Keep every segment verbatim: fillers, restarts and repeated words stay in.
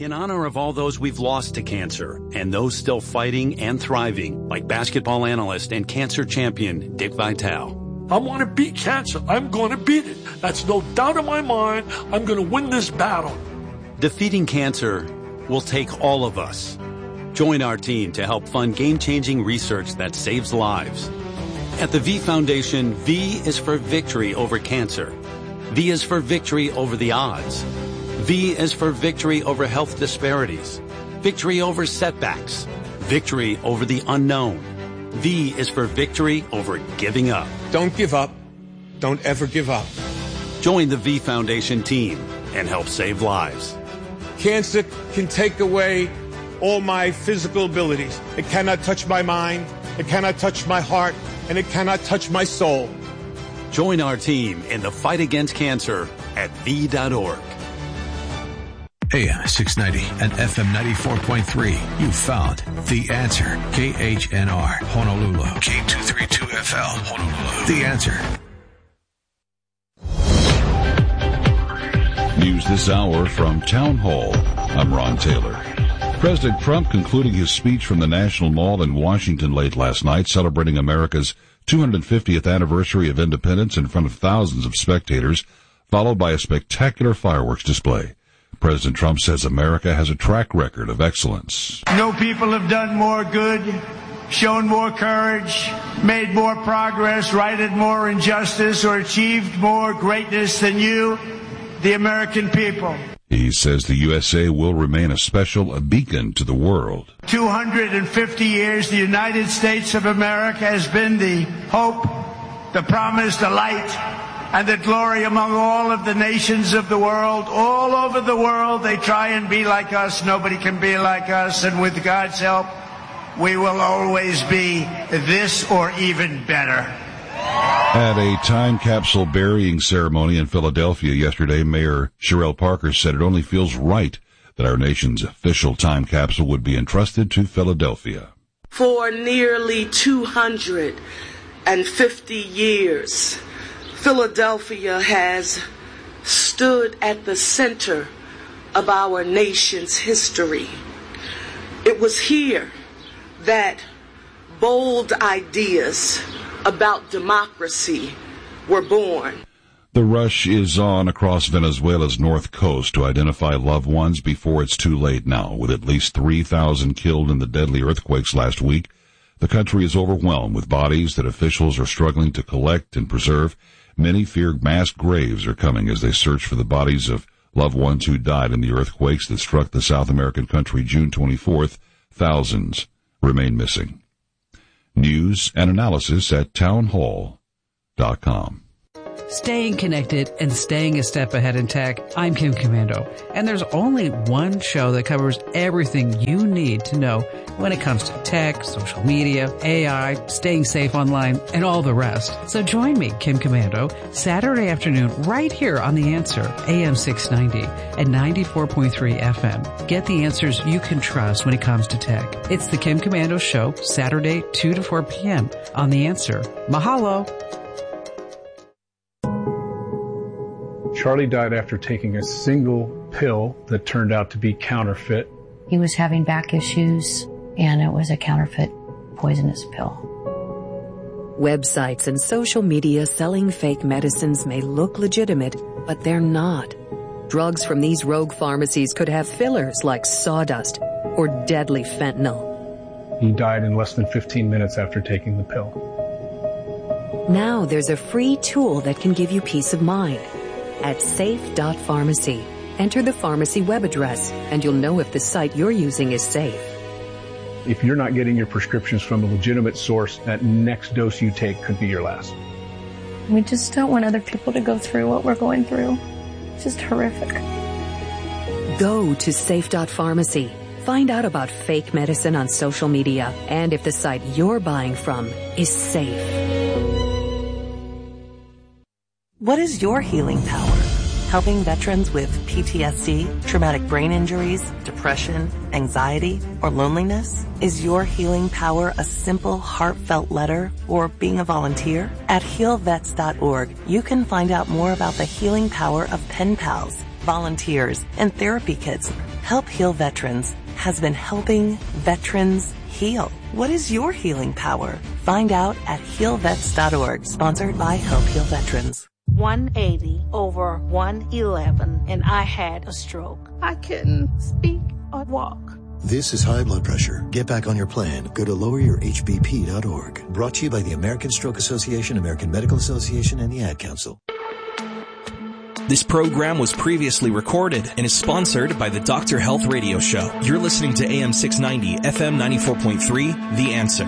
In honor of all those we've lost to cancer and those still fighting and thriving, like basketball analyst and cancer champion Dick Vitale. I want to beat cancer. I'm going to beat it. That's no doubt in my mind. I'm going to win this battle. Defeating cancer will take all of us. Join our team to help fund game-changing research that saves lives. At the V Foundation, V is for victory over cancer. V is for victory over the odds. V is for victory over health disparities, victory over setbacks, victory over the unknown. V is for victory over giving up. Don't give up. Don't ever give up. Join the V Foundation team and help save lives. Cancer can take away all my physical abilities. It cannot touch my mind, it cannot touch my heart, and it cannot touch my soul. Join our team in the fight against cancer at V dot org. A M six ninety and F M ninety-four point three. You found The Answer. K H N R, Honolulu. K two thirty-two F L, Honolulu. The Answer. News this hour from Town Hall. I'm Ron Taylor. President Trump concluding his speech from the National Mall in Washington late last night, celebrating America's two hundred fiftieth anniversary of independence in front of thousands of spectators, followed by a spectacular fireworks display. President Trump says America has a track record of excellence. No people have done more good, shown more courage, made more progress, righted more injustice, or achieved more greatness than you, the American people. He says the U S A will remain a special, a beacon to the world. two hundred fifty years, the United States of America has been the hope, the promise, the light, and the glory among all of the nations of the world. All over the world, they try and be like us. Nobody can be like us. And with God's help, we will always be this or even better. At a time capsule burying ceremony in Philadelphia yesterday, Mayor Sherelle Parker said it only feels right that our nation's official time capsule would be entrusted to Philadelphia. For nearly two hundred fifty years, Philadelphia has stood at the center of our nation's history. It was here that bold ideas about democracy were born. The rush is on across Venezuela's north coast to identify loved ones before it's too late now. With at least three thousand killed in the deadly earthquakes last week, the country is overwhelmed with bodies that officials are struggling to collect and preserve. Many fear mass graves are coming as they search for the bodies of loved ones who died in the earthquakes that struck the South American country June twenty-fourth. Thousands remain missing. News and analysis at townhall dot com. Staying connected and staying a step ahead in tech, I'm Kim Komando, and there's only one show that covers everything you need to know when it comes to tech, social media, A I, staying safe online, and all the rest. So join me, Kim Komando, Saturday afternoon right here on The Answer, A M six ninety and ninety-four point three F M. Get the answers you can trust when it comes to tech. It's the Kim Komando Show, Saturday, two to four p.m. on The Answer. Mahalo. Charlie died after taking a single pill that turned out to be counterfeit. He was having back issues, and it was a counterfeit poisonous pill. Websites and social media selling fake medicines may look legitimate, but they're not. Drugs from these rogue pharmacies could have fillers like sawdust or deadly fentanyl. He died in less than fifteen minutes after taking the pill. Now there's a free tool that can give you peace of mind. At safe dot pharmacy, enter the pharmacy web address, and you'll know if the site you're using is safe. If you're not getting your prescriptions from a legitimate source, that next dose you take could be your last. We just don't want other people to go through what we're going through. It's just horrific. Go to safe dot pharmacy. Find out about fake medicine on social media and if the site you're buying from is safe. What is your healing power? Helping veterans with P T S D, traumatic brain injuries, depression, anxiety, or loneliness? Is your healing power a simple, heartfelt letter or being a volunteer? At heal vets dot org, you can find out more about the healing power of pen pals, volunteers, and therapy kits Help Heal Veterans has been helping veterans heal. What is your healing power? Find out at heal vets dot org, sponsored by Help Heal Veterans. one eighty over one eleven, and I had a stroke. I couldn't speak or walk. This is high blood pressure. Get back on your plan. Go to lower your h b p dot org. Brought to you by the American Stroke Association, American Medical Association, and the Ad Council. This program was previously recorded and is sponsored by the Doctor Health Radio Show. You're listening to A M six ninety, F M ninety-four point three, The Answer.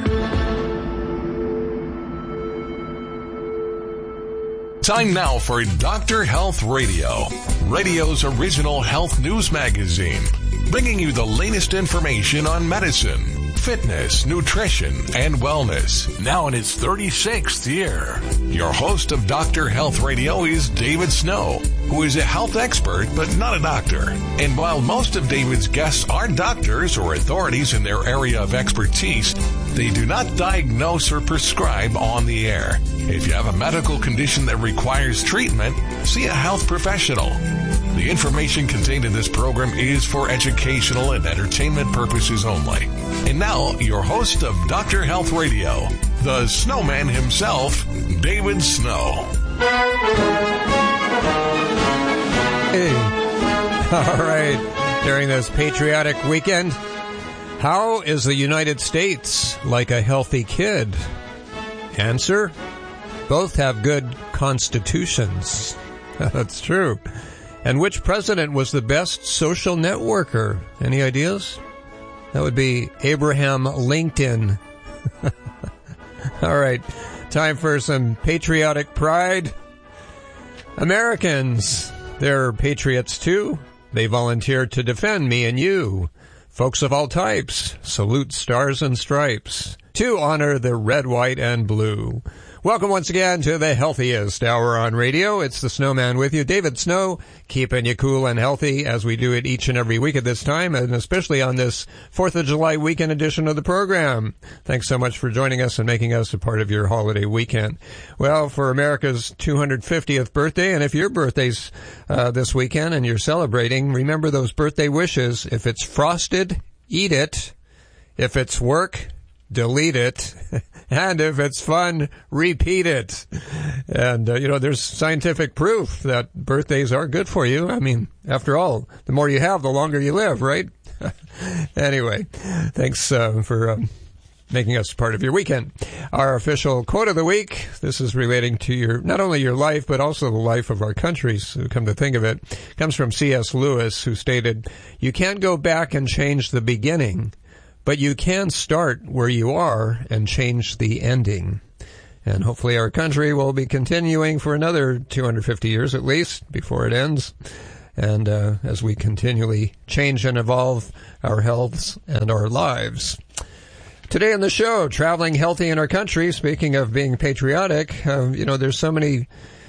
Time now for Doctor Health Radio, radio's original health news magazine, bringing you the latest information on medicine, fitness, nutrition, and wellness. Now in its thirty-sixth year. Your host of Doctor Health Radio is David Snow, who is a health expert but not a doctor. And while most of David's guests are doctors or authorities in their area of expertise, they do not diagnose or prescribe on the air. If you have a medical condition that requires treatment, see a health professional. The information contained in this program is for educational and entertainment purposes only. And now, your host of Doctor Health Radio, the snowman himself, David Snow. Hey. All right. During this patriotic weekend, how is the United States like a healthy kid? Answer: both have good constitutions. That's true. And which president was the best social networker? Any ideas? That would be Abraham Lincoln. All right. Time for some patriotic pride. Americans, they're patriots too. They volunteered to defend me and you. Folks of all types, salute stars and stripes to honor the red, white, and blue. Welcome once again to the healthiest hour on radio. It's the Snowman with you, David Snow, keeping you cool and healthy as we do it each and every week at this time, and especially on this fourth of July weekend edition of the program. Thanks so much for joining us and making us a part of your holiday weekend. Well, for America's two hundred fiftieth birthday, and if your birthday's uh, this weekend and you're celebrating, remember those birthday wishes. If it's frosted, eat it. If it's work, delete it. And if it's fun, repeat it. And, uh, you know, there's scientific proof that birthdays are good for you. I mean, after all, the more you have, the longer you live, right? Anyway, thanks uh, for um, making us part of your weekend. Our official quote of the week, this is relating to your not only your life, but also the life of our countries, come to think of it, comes from C S Lewis, who stated, "You can't go back and change the beginning, but you can start where you are and change the ending." And hopefully our country will be continuing for another two hundred fifty years at least before it ends. And uh, as we continually change and evolve our healths and our lives. Today on the show, traveling healthy in our country. Speaking of being patriotic, uh, you know, there's so many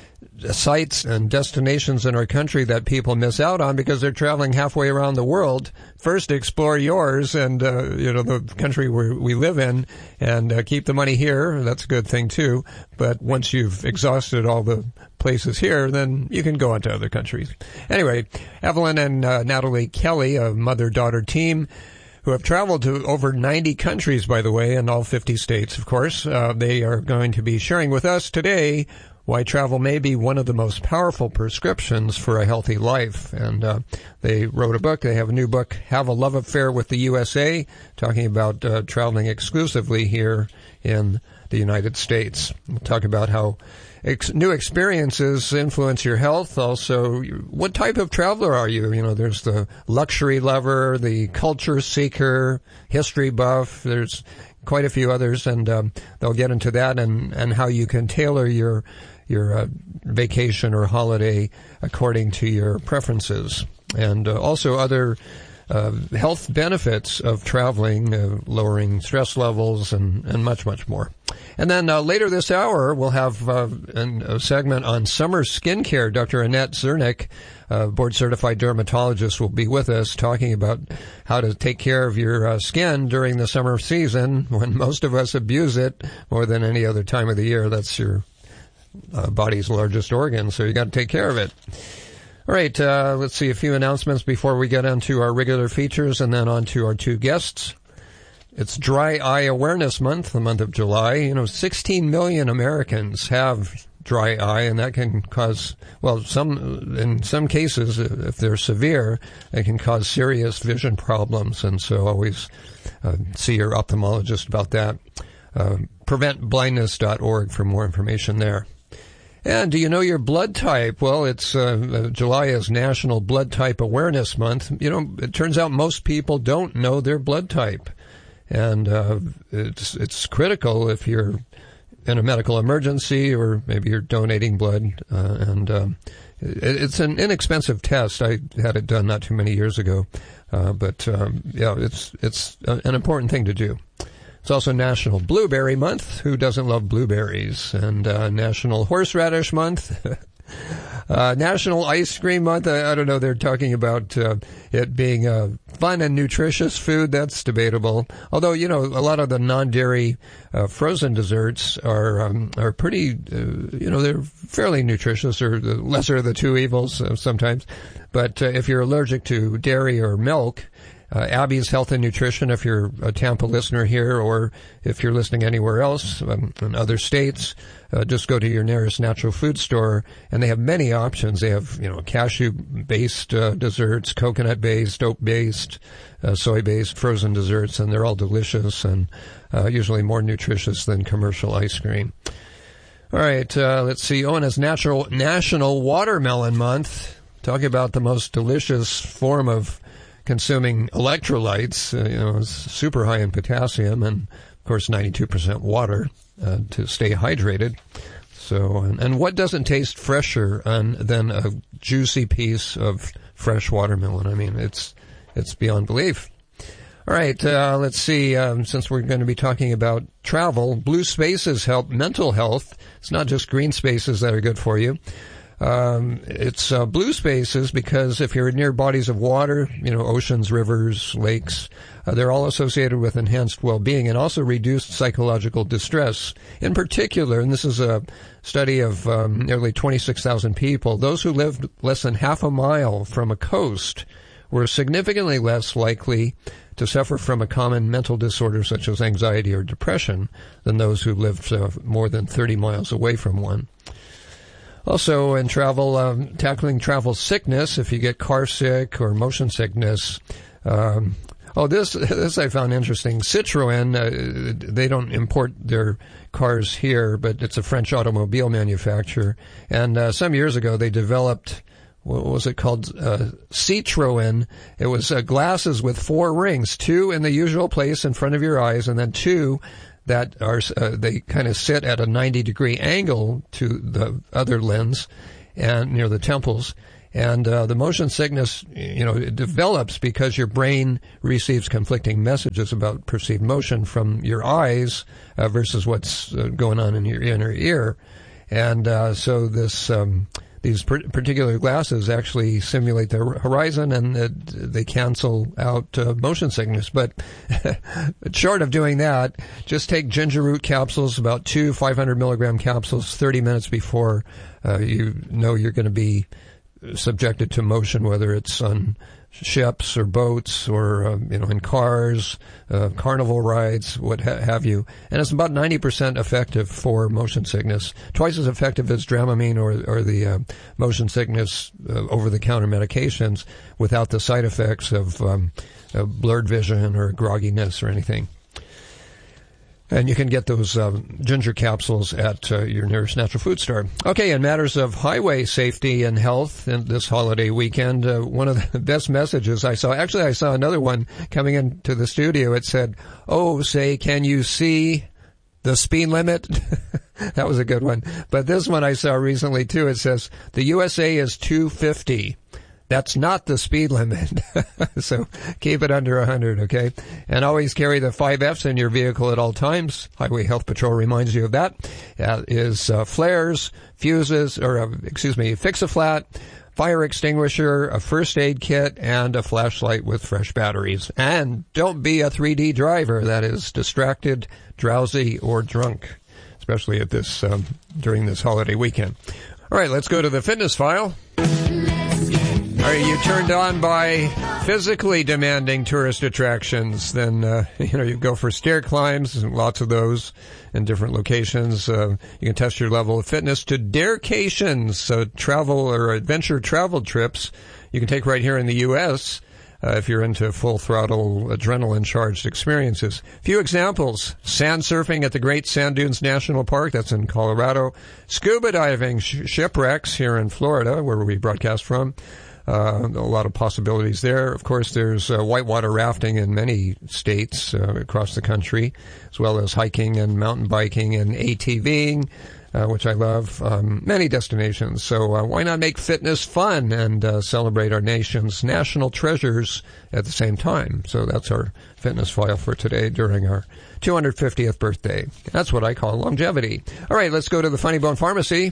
sites and destinations in our country that people miss out on because they're traveling halfway around the world. First, explore yours and, uh, you know, the country where we live in, and uh, keep the money here. That's a good thing, too. But once you've exhausted all the places here, then you can go on to other countries. Anyway, Evelyn and uh, Natalie Kelly, a mother-daughter team, who have traveled to over ninety countries, by the way, in all fifty states, of course. Uh, they are going to be sharing with us today why travel may be one of the most powerful prescriptions for a healthy life. And uh, they wrote a book. They have a new book, Have a Love Affair with the U S A, talking about uh, traveling exclusively here in the United States. We'll talk about how ex- new experiences influence your health. Also, what type of traveler are you? You know, there's the luxury lover, the culture seeker, history buff. There's quite a few others, and um, they'll get into that and, and how you can tailor your your uh, vacation or holiday according to your preferences. And uh, also other uh, health benefits of traveling, uh, lowering stress levels, and, and much, much more. And then uh, later this hour, we'll have uh, an, a segment on summer skincare. Doctor Annette Zernick, uh, board-certified dermatologist, will be with us talking about how to take care of your uh, skin during the summer season when most of us abuse it more than any other time of the year. That's your uh, body's largest organ, so you got to take care of it. All right, uh, let's see a few announcements before we get into our regular features and then on to our two guests. It's Dry Eye Awareness Month, the month of July. You know, sixteen million Americans have dry eye, and that can cause, well, some in some cases, if they're severe, it can cause serious vision problems. And so always uh, see your ophthalmologist about that. Uh, prevent blindness dot org for more information there. And do you know your blood type? Well, it's uh, July is National Blood Type Awareness Month. You know, it turns out most people don't know their blood type. And uh, it's it's critical if you're in a medical emergency or maybe you're donating blood. Uh, and um, it, it's an inexpensive test. I had it done not too many years ago. Uh, but, um, yeah, it's it's an important thing to do. It's also National Blueberry Month. Who doesn't love blueberries? And uh, National Horseradish Month. uh, National Ice Cream Month. I, I don't know. They're talking about uh, it being a fun and nutritious food. That's debatable. Although, you know, a lot of the non-dairy uh, frozen desserts are um, are pretty, uh, you know, they're fairly nutritious, or the lesser of the two evils uh, sometimes. But uh, if you're allergic to dairy or milk, Uh, Abby's Health and Nutrition, if you're a Tampa listener here or if you're listening anywhere else um, in other states, uh, just go to your nearest natural food store, and they have many options. They have, you know, cashew-based uh, desserts, coconut-based, oat-based, uh, soy-based, frozen desserts, and they're all delicious and uh, usually more nutritious than commercial ice cream. All right, uh, let's see. Oh, and it's Natural, National Watermelon Month. Talking about the most delicious form of consuming electrolytes, uh, you know, it's super high in potassium and, of course, ninety-two percent water uh, to stay hydrated. So, and, and what doesn't taste fresher um, than a juicy piece of fresh watermelon? I mean, it's it's beyond belief. All right, uh, let's see. Um, since we're going to be talking about travel, blue spaces help mental health. It's not just green spaces that are good for you. Um, it's uh, blue spaces because if you're near bodies of water, you know, oceans, rivers, lakes, uh, they're all associated with enhanced well-being and also reduced psychological distress. In particular, and this is a study of um, nearly twenty-six thousand people, those who lived less than half a mile from a coast were significantly less likely to suffer from a common mental disorder such as anxiety or depression than those who lived uh, more than thirty miles away from one. Also, in travel, um, tackling travel sickness, if you get car sick or motion sickness. Um, oh, this this I found interesting. Citroën, uh, they don't import their cars here, but it's a French automobile manufacturer. And uh, some years ago, they developed, what was it called? Uh, Citroën. It was uh, glasses with four rings, two in the usual place in front of your eyes, and then two that are, uh, they kind of sit at a ninety degree angle to the other lens and near the temples. And, uh, the motion sickness, you know, it develops because your brain receives conflicting messages about perceived motion from your eyes, uh, versus what's uh, going on in your inner ear. And, uh, so this, um, these particular glasses actually simulate the horizon, and uh, they cancel out uh, motion sickness. But short of doing that, just take ginger root capsules, about two five hundred milligram capsules, thirty minutes before uh, you know you're going to be subjected to motion, whether it's on ships or boats or, uh, you know, in cars, uh, carnival rides, what ha- have you. And it's about ninety percent effective for motion sickness, twice as effective as Dramamine or, or the uh, motion sickness uh, over-the-counter medications without the side effects of um, uh, blurred vision or grogginess or anything. And you can get those um, ginger capsules at uh, your nearest natural food store. Okay, in matters of highway safety and health in this holiday weekend, uh, one of the best messages I saw, actually I saw another one coming into the studio. It said, oh, say, can you see the speed limit? That was a good one. But this one I saw recently, too. It says, the U S A is two fifty. That's not the speed limit. So keep it under one hundred, okay? And always carry the five F's in your vehicle at all times. Highway Health Patrol reminds you of that. Uh, is uh, flares, fuses, or, uh, excuse me, fix-a-flat, fire extinguisher, a first aid kit, and a flashlight with fresh batteries. And don't be a three D driver, that is distracted, drowsy, or drunk, especially at this um, during this holiday weekend. All right, let's go to the fitness file. Let's get Are you turned on by physically demanding tourist attractions? Then, uh, you know, you go for stair climbs, and lots of those in different locations. Uh, you can test your level of fitness to Darecations, so travel or adventure travel trips you can take right here in the U S Uh, if you're into full-throttle, adrenaline-charged experiences. Few examples. Sand surfing at the Great Sand Dunes National Park, that's in Colorado. Scuba diving, sh- shipwrecks here in Florida, where we broadcast from. Uh, a lot of possibilities there. Of course, there's uh, whitewater rafting in many states uh, across the country, as well as hiking and mountain biking and ATVing, uh, which I love. Um, many destinations. So uh, why not make fitness fun and uh, celebrate our nation's national treasures at the same time? So that's our fitness file for today during our two hundred fiftieth birthday. That's what I call longevity. All right, let's go to the Funny Bone Pharmacy.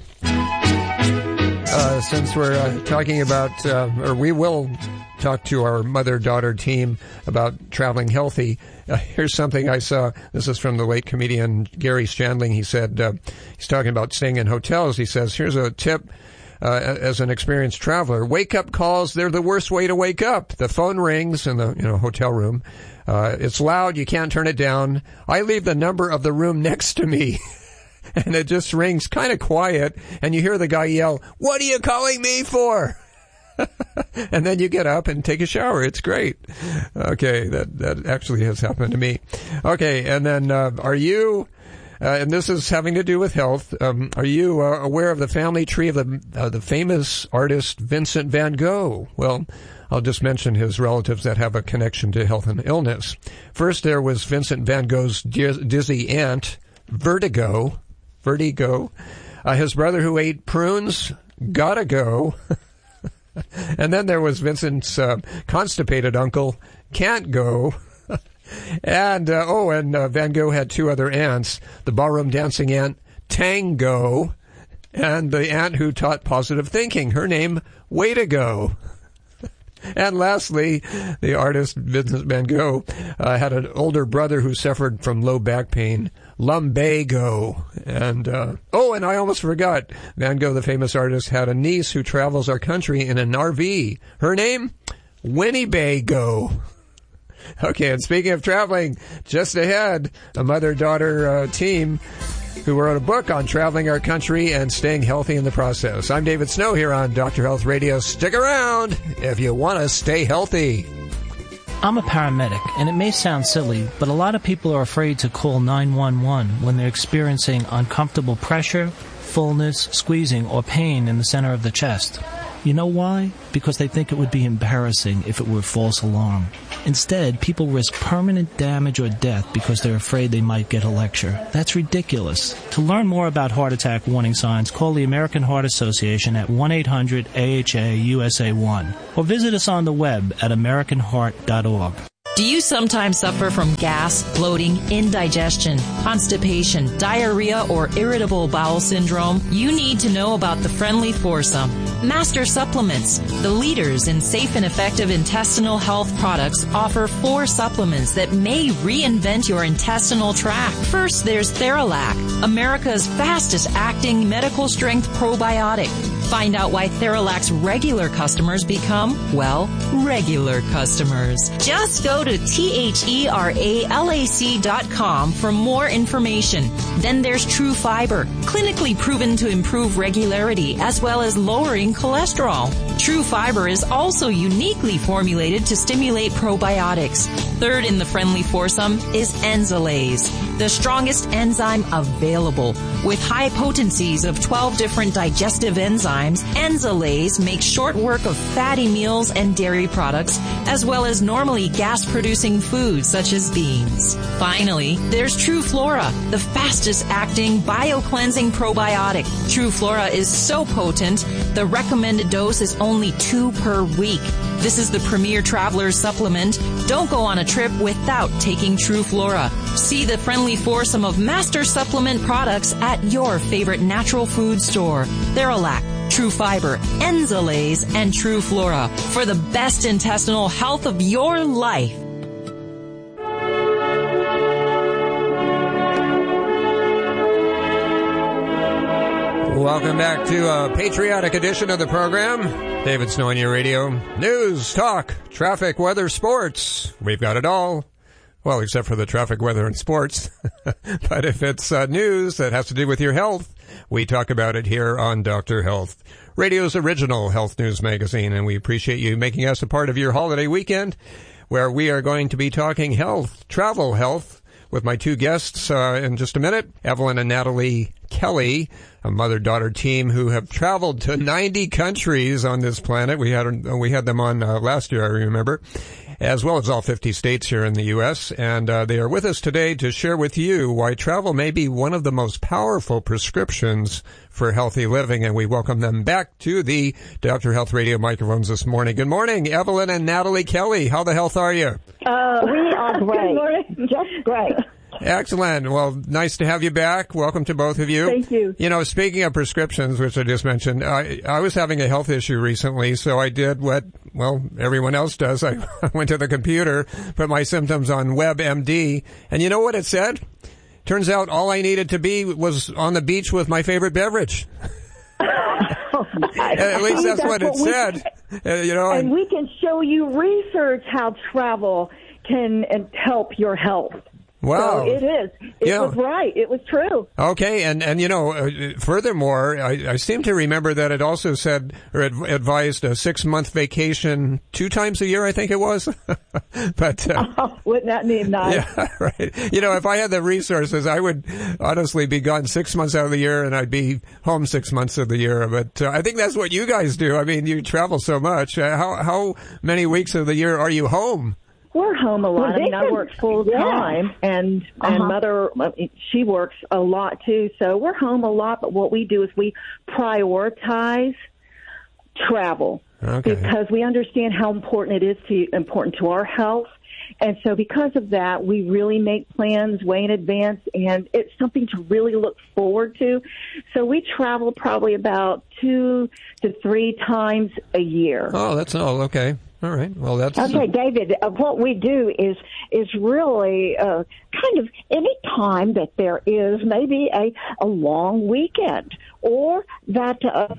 Uh, since we're uh, talking about, uh, or we will talk to our mother-daughter team about traveling healthy, uh, here's something I saw. This is from the late comedian Gary Shandling. He said, uh, he's talking about staying in hotels. He says, here's a tip uh, as an experienced traveler. Wake-up calls, they're the worst way to wake up. The phone rings in the you know hotel room. Uh, it's loud. You can't turn it down. I leave the number of the room next to me. And it just rings kind of quiet, and you hear the guy yell, "What are you calling me for?" And then you get up and take a shower. It's great. Okay, that that actually has happened to me. Okay, and then uh, are you, uh, and this is having to do with health, um, are you uh, aware of the family tree of the, uh, the famous artist Vincent van Gogh? Well, I'll just mention his relatives that have a connection to health and illness. First, there was Vincent van Gogh's dizzy aunt, Vertigo. Vertigo. Uh, his brother who ate prunes, gotta go. And then there was Vincent's uh, constipated uncle, can't go. and, uh, oh, and uh, Van Gogh had two other aunts, the ballroom dancing aunt, Tango, and the aunt who taught positive thinking, her name, Way to Go. And lastly, the artist Vincent van Gogh uh, had an older brother who suffered from low back pain, lumbago. And, uh, oh, and I almost forgot, Van Gogh, the famous artist, had a niece who travels our country in an R V. Her name? Winnebago. Okay, and speaking of traveling, just ahead, a mother-daughter uh, team who wrote a book on traveling our country and staying healthy in the process. I'm David Snow here on Doctor Health Radio. Stick around if you want to stay healthy. I'm a paramedic, and it may sound silly, but a lot of people are afraid to call nine one one when they're experiencing uncomfortable pressure, fullness, squeezing, or pain in the center of the chest. You know why? Because they think it would be embarrassing if it were a false alarm. Instead, people risk permanent damage or death because they're afraid they might get a lecture. That's ridiculous. To learn more about heart attack warning signs, call the American Heart Association at one eight hundred A H A U S A one or visit us on the web at american heart dot org. Do you sometimes suffer from gas, bloating, indigestion, constipation, diarrhea, or irritable bowel syndrome? You need to know about the Friendly Foursome. Master Supplements, the leaders in safe and effective intestinal health products, offer four supplements that may reinvent your intestinal tract. First, there's Theralac, America's fastest-acting medical-strength probiotic. Find out why Theralac's regular customers become, well, regular customers. Just go to T H E R A L A C dot com for more information. Then there's True Fiber, clinically proven to improve regularity as well as lowering cholesterol. True Fiber is also uniquely formulated to stimulate probiotics. Third in the Friendly Foursome is Enzalase, the strongest enzyme available. With high potencies of twelve different digestive enzymes, Enzalase makes short work of fatty meals and dairy products, as well as normally gas-producing foods such as beans. Finally, there's True Flora, the fastest-acting bio-cleansing probiotic. True Flora is so potent, the recommended dose is only two per week. This is the premier traveler's supplement. Don't go on a trip without taking True Flora. See the Friendly Foursome of Master Supplement products at your favorite natural food store. Theralac, True Fiber, Enzalase, and True Flora for the best intestinal health of your life. Welcome back to a patriotic edition of the program. David Snow on your radio. News, talk, traffic, weather, sports. We've got it all. Well, except for the traffic, weather, and sports. But if it's uh, news that has to do with your health, we talk about it here on Doctor Health, radio's original health news magazine. And we appreciate you making us a part of your holiday weekend, where we are going to be talking health, travel health, with my two guests uh, in just a minute, Evelyn and Natalie Kelly, a mother-daughter team who have traveled to ninety countries on this planet. We had we had them on uh, last year, I remember, as well as all fifty states here in the U S And uh, they are with us today to share with you why travel may be one of the most powerful prescriptions for healthy living. And we welcome them back to the Doctor Health Radio microphones this morning. Good morning, Evelyn and Natalie Kelly. How the health are you? Uh, we are great. Just great. Excellent. Well, nice to have you back. Welcome to both of you. Thank you. You know, speaking of prescriptions, which I just mentioned, I, I was having a health issue recently, so I did what, well, everyone else does. I went to the computer, put my symptoms on WebMD, and you know what it said? Turns out all I needed to be was on the beach with my favorite beverage. Oh, At least that's, that's what, what it said. Uh, you know, and and we can show you research how travel can uh, help your health. Wow. So it is. It yeah. was right. It was true. Okay. And, and you know, uh, furthermore, I, I seem to remember that it also said or ad- advised a six-month vacation two times a year, I think it was. But uh, oh, wouldn't that be nice? Yeah, right. You know, if I had the resources, I would honestly be gone six months out of the year and I'd be home six months of the year. But uh, I think that's what you guys do. I mean, you travel so much. Uh, how, how many weeks of the year are you home? We're home a lot. Well, I mean, I work full time, yeah. and and uh-huh. mother, she works a lot too. So we're home a lot. But what we do is we prioritize travel okay. because we understand how important it is to important to our health. And so because of that, we really make plans way in advance, and it's something to really look forward to. So we travel probably about two to three times a year. Oh, that's all. Okay. All right. Well, that's... Okay, David, uh, what we do is is really uh, kind of any time that there is maybe a, a long weekend or that... Uh,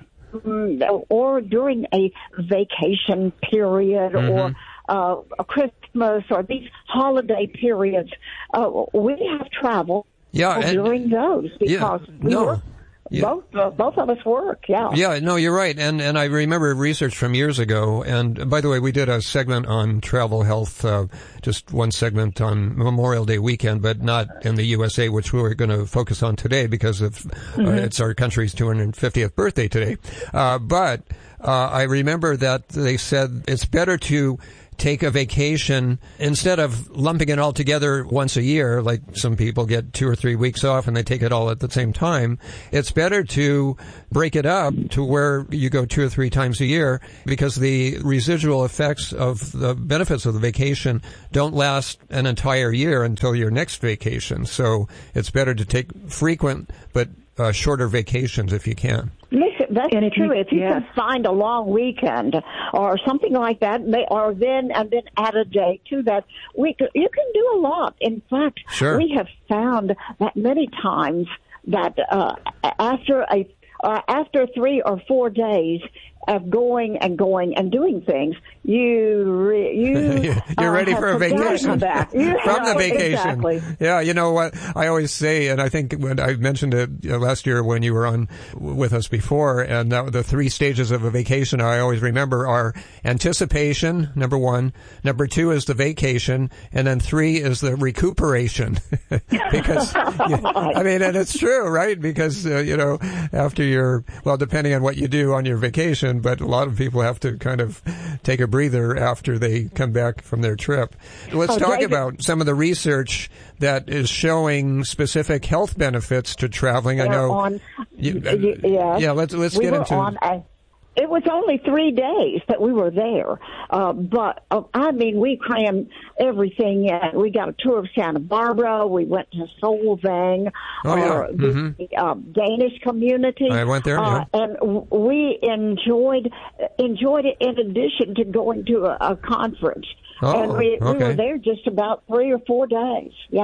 or during a vacation period mm-hmm. or uh, a Christmas or these holiday periods, uh, we have travel yeah, and, during those because yeah, we no. work. Yeah. Both uh, both of us work, yeah. Yeah, no, you're right. And and I remember research from years ago. And by the way, we did a segment on travel health, uh, just one segment on Memorial Day weekend, but not in the U S A, which we're going to focus on today because of mm-hmm. uh, it's our country's two hundred fiftieth birthday today. Uh, but uh, I remember that they said it's better to take a vacation instead of lumping it all together once a year, like some people get two or three weeks off and they take it all at the same time. It's better to break it up to where you go two or three times a year because the residual effects of the benefits of the vacation don't last an entire year until your next vacation. So it's better to take frequent but uh, shorter vacations if you can. Listen, that's and if true. You, if you yeah. can find a long weekend or something like that, or then and then add a day to that, we could, you can do a lot. In fact, sure. we have found that many times that uh, after a uh, after three or four days of going and going and doing things, you re, you you're uh, ready for a vacation back. from the vacation. Exactly. Yeah, you know what I always say, and I think when I mentioned it you know, last year when you were on with us before, and that, the three stages of a vacation I always remember are anticipation, number one, number two is the vacation, and then three is the recuperation. Because you, I mean, and it's true, right? Because uh, you know, after your well, depending on what you do on your vacation. But a lot of people have to kind of take a breather after they come back from their trip. Let's oh, talk David. about some of the research that is showing specific health benefits to traveling. They're I know. On, you, uh, yeah, yeah. Let's let's we get were into. On a, it was only three days that we were there, uh, but uh, I mean, we crammed everything in. We got a tour of Santa Barbara. We went to Solvang, oh, yeah. uh, mm-hmm. the uh, Danish community. I went there, uh, yeah. and we enjoyed enjoyed it in addition to going to a, a conference. Oh, and we, okay. we were there just about three or four days. Yeah.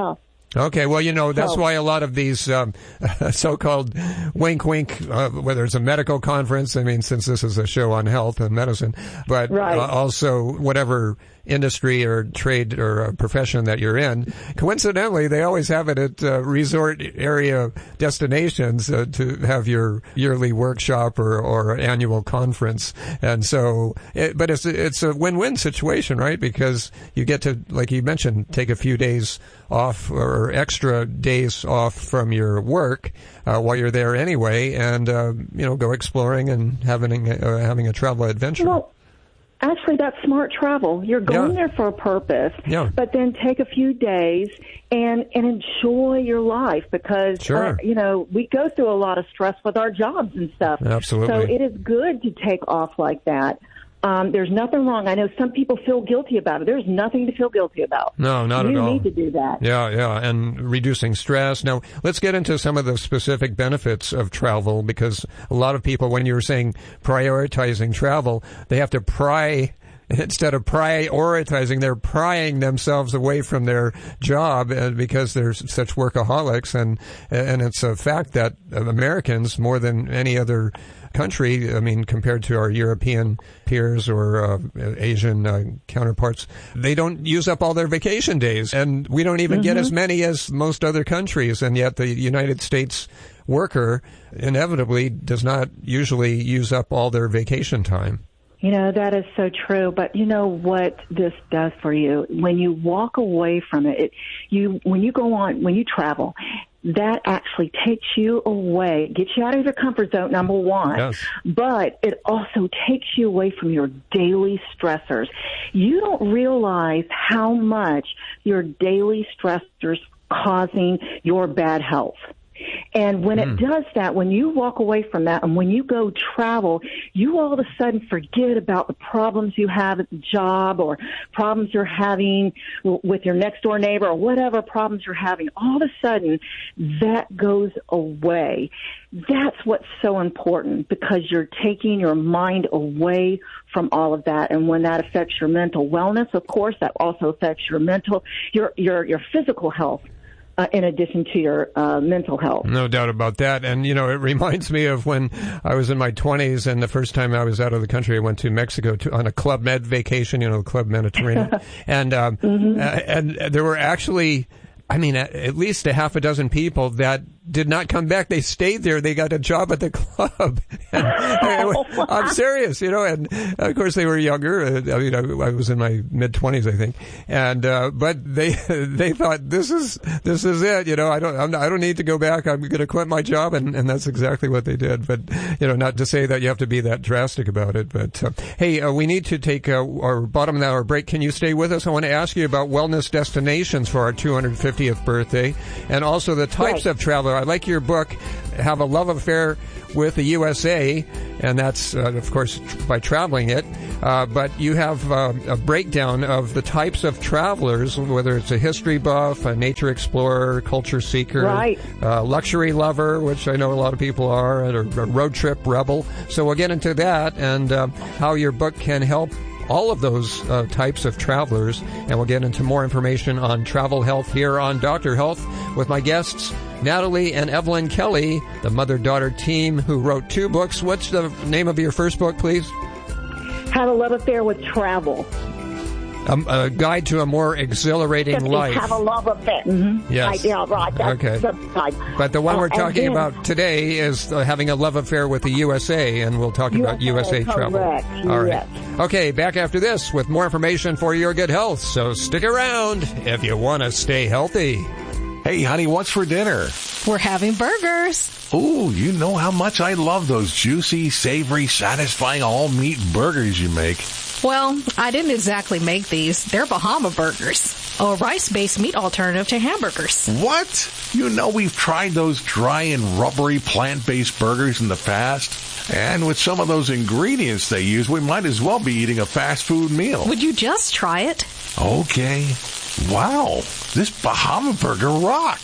Okay, well, you know, that's So- why a lot of these um, so-called wink-wink, uh, whether it's a medical conference, I mean, since this is a show on health and medicine, but Right. uh, also whatever industry or trade or uh, profession that you're in, coincidentally, they always have it at uh, resort area destinations uh, to have your yearly workshop or, or annual conference. And so, it, but it's, it's a win-win situation, right? Because you get to, like you mentioned, take a few days off or extra days off from your work uh, while you're there anyway, and uh, you know, go exploring and having uh, having a travel adventure. Well, actually, that's smart travel. You're going Yeah. there for a purpose, Yeah. but then take a few days and and enjoy your life because Sure. uh, you know we go through a lot of stress with our jobs and stuff. Absolutely. So it is good to take off like that. Um, there's nothing wrong. I know some people feel guilty about it. There's nothing to feel guilty about. No, not you at all. You need to do that. Yeah, yeah, and reducing stress. Now, let's get into some of the specific benefits of travel, because a lot of people, when you were saying prioritizing travel, they have to pry. Instead of prioritizing, they're prying themselves away from their job uh, because they're such workaholics, and and it's a fact that Americans, more than any other country, I mean, compared to our European peers or uh, Asian uh, counterparts, they don't use up all their vacation days, and we don't even mm-hmm. get as many as most other countries, and yet the United States worker inevitably does not usually use up all their vacation time. You know, that is so true. But you know what this does for you? When you walk away from it, it you when you go on, when you travel, that actually takes you away, gets you out of your comfort zone, number one. Yes. But it also takes you away from your daily stressors. You don't realize how much your daily stressors causing your bad health. And when mm. it does that, when you walk away from that and when you go travel, you all of a sudden forget about the problems you have at the job or problems you're having with your next door neighbor or whatever problems you're having. All of a sudden, that goes away. That's what's so important, because you're taking your mind away from all of that. And when that affects your mental wellness, of course, that also affects your mental, your, your, your physical health. Uh, in addition to your uh, mental health. No doubt about that. And, you know, it reminds me of when I was in my twenties and the first time I was out of the country, I went to Mexico to, on a Club Med vacation, you know, Club Mediterranean. and, um, mm-hmm. uh, and there were actually, I mean, at, at least a half a dozen people that did not come back. They stayed there. They got a job at the club. And I, I'm serious, you know, and of course they were younger. I mean, I, I was in my mid twenties, I think. And, uh, but they, they thought this is, this is it. You know, I don't, I'm, I don't need to go back. I'm going to quit my job. And, and that's exactly what they did. But, you know, not to say that you have to be that drastic about it. But, uh, hey, uh, we need to take uh, our bottom of the hour break. Can you stay with us? I want to ask you about wellness destinations for our two hundred fiftieth birthday and also the types right. of travel. I like your book, Have a Love Affair with the U S A, and that's, uh, of course, by traveling it. Uh, but you have uh, a breakdown of the types of travelers, whether it's a history buff, a nature explorer, culture seeker, right. uh, luxury lover, which I know a lot of people are, or a road trip rebel. So we'll get into that and uh, how your book can help all of those uh, types of travelers. And we'll get into more information on travel health here on Doctor Health with my guests, Natalie and Evelyn Kelly, the mother-daughter team who wrote two books. What's the name of your first book, please? Have a Love Affair with Travel. Um, a guide to a more exhilarating life. Have a love affair. Mm-hmm. Yes. I, yeah, right. That's okay. The type. But the one uh, we're talking then, about today is uh, having a love affair with the U S A, and we'll talk U S A, about U S A travel. Correct. All right. Yes. Okay, back after this with more information for your good health. So stick around if you want to stay healthy. Hey, honey, what's for dinner? We're having burgers. Ooh, you know how much I love those juicy, savory, satisfying all-meat burgers you make. Well, I didn't exactly make these. They're Bahama Burgers, a rice-based meat alternative to hamburgers. What? You know we've tried those dry and rubbery plant-based burgers in the past. And with some of those ingredients they use, we might as well be eating a fast food meal. Would you just try it? Okay. Wow, this Bahama Burger rocks.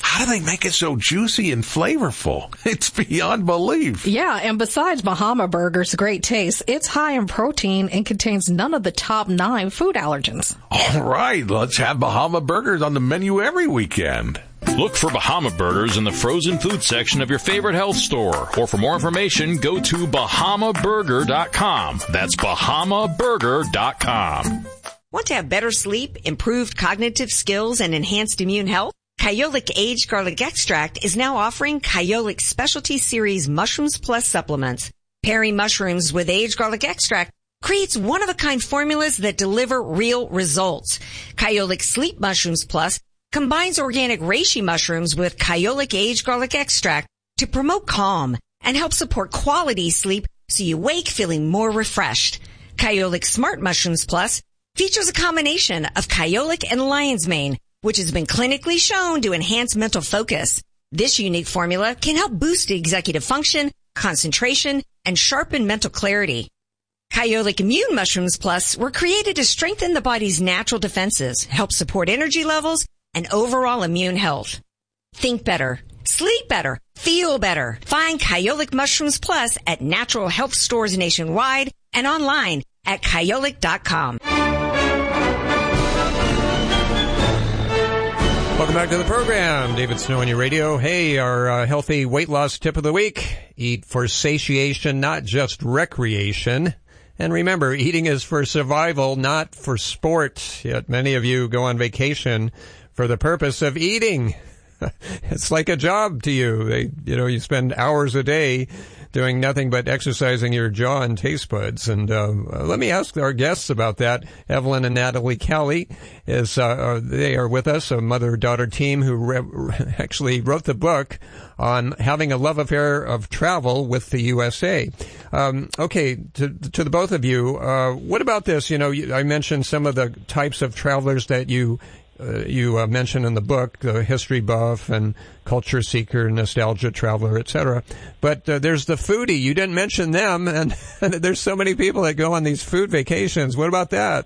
how do they make it so juicy and flavorful? It's beyond belief. Yeah, and besides Bahama Burger's great taste, it's high in protein and contains none of the top nine food allergens. All right, let's have Bahama Burgers on the menu every weekend. Look for Bahama Burgers in the frozen food section of your favorite health store. Or for more information, go to bahama burger dot com. That's bahama burger dot com. Want to have better sleep, improved cognitive skills, and enhanced immune health? Kyolic Aged Garlic Extract is now offering Kyolic Specialty Series Mushrooms Plus supplements. Pairing mushrooms with aged garlic extract creates one-of-a-kind formulas that deliver real results. Kyolic Sleep Mushrooms Plus combines organic reishi mushrooms with Kyolic Aged Garlic Extract to promote calm and help support quality sleep so you wake feeling more refreshed. Kyolic Smart Mushrooms Plus features a combination of Kyolic and lion's mane, which has been clinically shown to enhance mental focus. This unique formula can help boost executive function, concentration, and sharpen mental clarity. Kyolic Immune Mushrooms Plus were created to strengthen the body's natural defenses, help support energy levels, and overall immune health. Think better, sleep better, feel better. Find Kyolic Mushrooms Plus at natural health stores nationwide and online at kyolic dot com. Welcome back to the program. David Snow on your radio. Hey, our uh, healthy weight loss tip of the week. Eat for satiation, not just recreation. And remember, eating is for survival, not for sport. Yet many of you go on vacation for the purpose of eating. It's like a job to you. They, you know, you spend hours a day doing nothing but exercising your jaw and taste buds. And uh, let me ask our guests about that. Evelyn and Natalie Kelly is uh, they are with us, a mother-daughter team who re- actually wrote the book on having a love affair of travel with the U S A. Um, okay, to, to the both of you, uh, what about this? You know, I mentioned some of the types of travelers that you Uh, you uh, mentioned in the book, the history buff and culture seeker, nostalgia traveler, et cetera. But uh, there's the foodie. You didn't mention them, and, and there's so many people that go on these food vacations. What about that?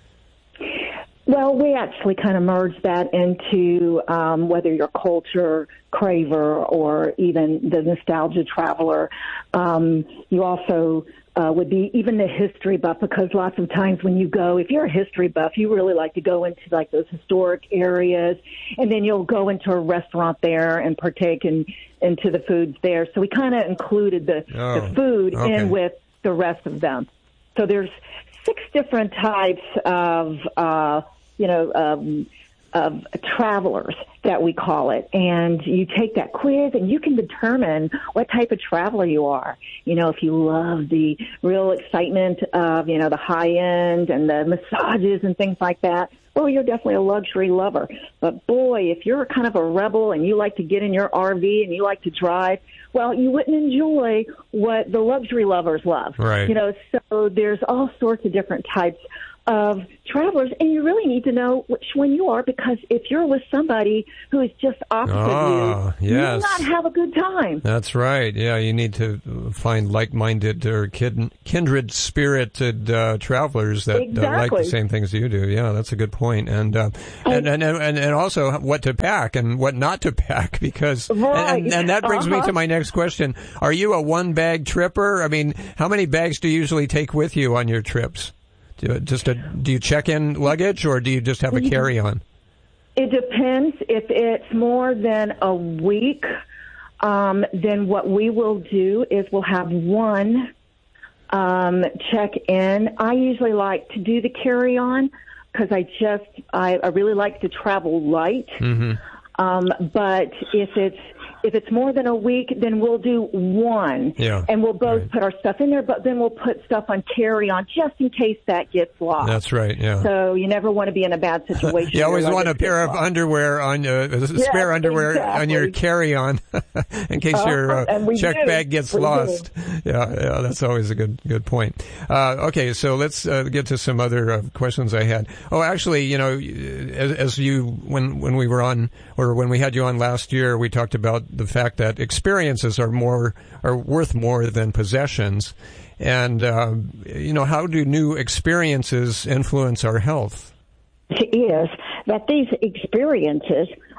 Well, we actually kind of merged that into um, whether you're a culture craver or even the nostalgia traveler. Um, you also uh, would be even the history buff, because lots of times when you go, if you're a history buff, you really like to go into like those historic areas, and then you'll go into a restaurant there and partake in into the foods there. So we kind of included the, oh, the food okay. in with the rest of them. So there's six different types of uh, you know, um, of travelers that we call it. And you take that quiz and you can determine what type of traveler you are. You know, if you love the real excitement of, you know, the high end and the massages and things like that, well, you're definitely a luxury lover. But boy, if you're kind of a rebel and you like to get in your R V and you like to drive, well, you wouldn't enjoy what the luxury lovers love. Right. You know, so there's all sorts of different types of travelers, and you really need to know which one you are, because if you're with somebody who is just opposite oh, you, yes. you'll not have a good time. That's right. Yeah, you need to find like-minded or kin- kindred-spirited uh, travelers that exactly. uh, like the same things you do. Yeah, that's a good point. And, uh, and, and and and also what to pack and what not to pack, because right. and, and that brings uh-huh. me to my next question. Are you a one-bag tripper? I mean, how many bags do you usually take with you on your trips? Do, just a, do you check in luggage, or do you just have a carry-on? It depends. If it's more than a week, um, then what we will do is we'll have one um, check-in. I usually like to do the carry-on because I just I, I really like to travel light. Mm-hmm. Um, but if it's if it's more than a week, then we'll do one, yeah, and we'll both right. put our stuff in there. But then we'll put stuff on carry-on just in case that gets lost. That's right. Yeah. So you never want to be in a bad situation. You always want a pair of lost. underwear on uh, yes, spare underwear exactly. on your carry-on in case uh, your uh, check do. bag gets we lost. Do. Yeah, yeah, that's always a good good point. Uh, okay, so let's uh, get to some other uh, questions I had. Oh, actually, you know, as, as you when when we were on or when we had you on last year, we talked about the fact that experiences are more are worth more than possessions, and uh, you know, how do new experiences influence our health? It is that these experiences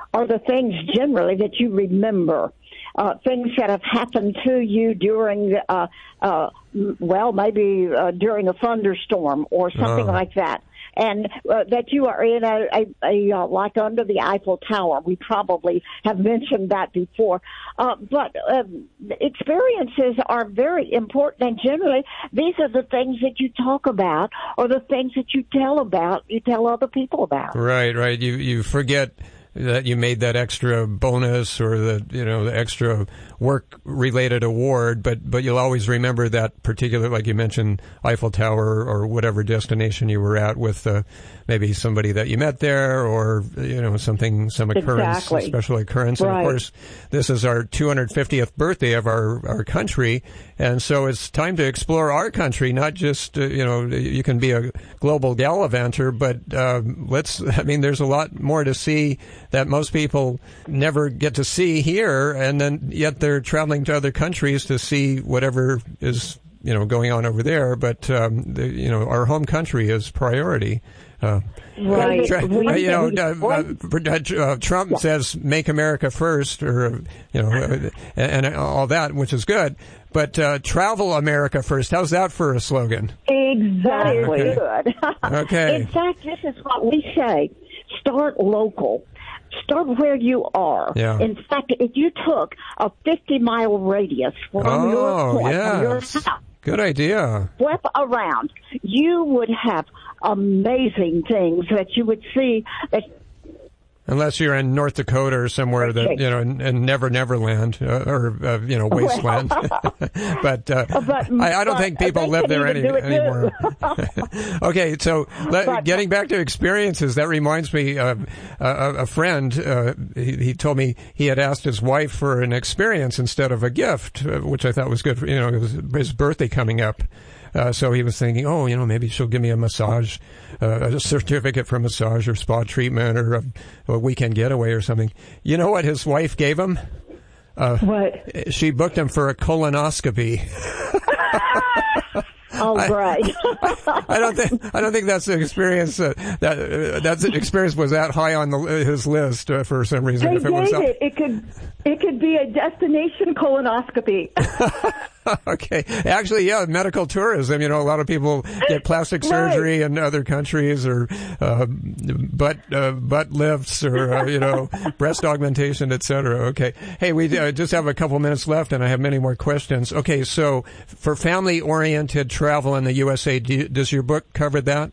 are the things generally that you remember. Uh, things that have happened to you during, uh, uh, well, maybe uh, during a thunderstorm or something Oh. like that. And uh, that you are in a, a, a uh, like under the Eiffel Tower. We probably have mentioned that before. Uh, but uh, experiences are very important, and generally these are the things that you talk about or the things that you tell about, you tell other people about. Right, right. You you forget that you made that extra bonus or the, you know, the extra work-related award, but, but you'll always remember that particular, like you mentioned, Eiffel Tower or whatever destination you were at with uh, maybe somebody that you met there or, you know, something, some occurrence, Exactly. a special occurrence. Right. And of course, this is our two hundred fiftieth birthday of our, our country, and so it's time to explore our country, not just, uh, you know, you can be a global gallivanter, but uh, let's, I mean, there's a lot more to see that most people never get to see here, and then yet they're traveling to other countries to see whatever is, you know, going on over there. But um, the, you know, our home country is priority. Uh, Right. Tra- One you know, thing- uh, uh, uh, Trump says "Make America first," or you know, uh, and, and all that, which is good. But uh, travel America first. How's that for a slogan? Exactly. Okay. Good. Okay. In fact, this is what we say. Start local. Start where you are. Yeah. In fact, if you took a fifty-mile radius from your Oh, point, from your yes. house, Good idea. swept around, you would have amazing things that you would see that Unless you're in North Dakota or somewhere that, you know, in, in Never Never Land, uh, or, uh, you know, wasteland. but, uh, But- I, I don't but think people they live could there even any, do it too. anymore. Okay, so let, But- getting back to experiences, that reminds me of uh, a friend. Uh, he, he told me he had asked his wife for an experience instead of a gift, uh, which I thought was good. For, you know, it was his birthday coming up. Uh, so he was thinking, oh, you know, maybe she'll give me a massage, uh, a certificate for massage or spa treatment or a, a weekend getaway or something. You know what his wife gave him? Uh, what? She booked him for a colonoscopy. Oh, right. I, I don't think I don't think that's an experience uh, that uh, that's an experience was that high on the, his list uh, for some reason. They if it was gave it. It could, it could be a destination colonoscopy. Okay. Actually, yeah, medical tourism. You know, a lot of people get plastic surgery in other countries, or uh, butt uh, butt lifts, or uh, you know, breast augmentation, et cetera. Okay. Hey, we uh, just have a couple minutes left, and I have many more questions. Okay, so for family-oriented travel in the U S A, do you, does your book cover that?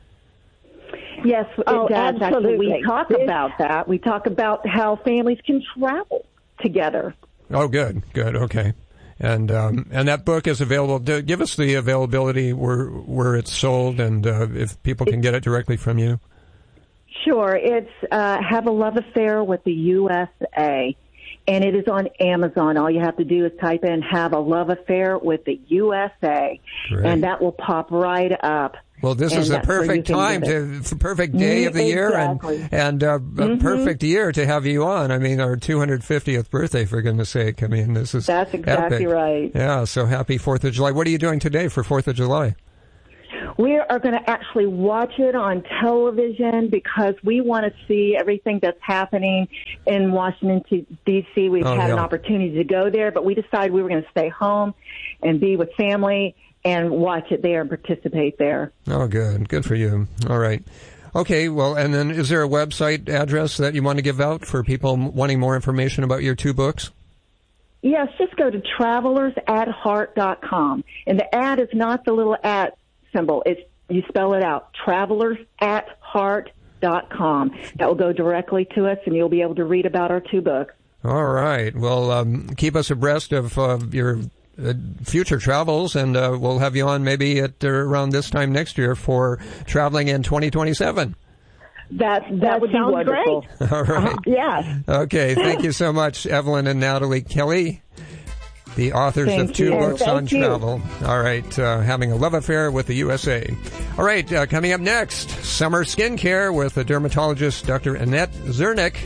Yes, it Oh, does. Actually, absolutely. we talk This- about that. We talk about how families can travel together. Oh, good, good, okay. And um, and that book is available. Do, give us the availability where where it's sold, and uh, if people can get it directly from you. Sure. It's uh, Have a Love Affair with the U S A, and it is on Amazon. All you have to do is type in Have a Love Affair with the U S A, Great. and that will pop right up. Well, this And is the that's where you perfect can time get it. to f- perfect day of the year, Exactly. and and uh, a Mhm. perfect year to have you on. I mean, our two hundred fiftieth birthday, for goodness sake. I mean, this is That's exactly epic. right. Yeah. So happy Fourth of July. What are you doing today for Fourth of July? We are going to actually watch it on television because we want to see everything that's happening in Washington, D C We've Oh, had an yeah. opportunity to go there, but we decided we were going to stay home and be with family and watch it there and participate there. Oh, good. Good for you. All right. Okay. Well, and then is there a website address that you want to give out for people m- wanting more information about your two books? Yes, just go to travelers at heart dot com. And the at is not the little at symbol. It's, you spell it out, travelers at heart dot com. That will go directly to us, and you'll be able to read about our two books. All right. Well, um, keep us abreast of uh, your uh, future travels, and uh, we'll have you on maybe at uh, around this time next year for traveling in twenty twenty-seven. That that, That would be sounds wonderful. great. All right. Uh-huh. Yes. Okay. Thank you so much, Evelyn and Natalie Kelly, the authors Thank of two you. books Thank on you. travel. All right. Uh, having a love affair with the U S A. All right. Uh, coming up next, summer skincare with the dermatologist, Doctor Annette Zernick.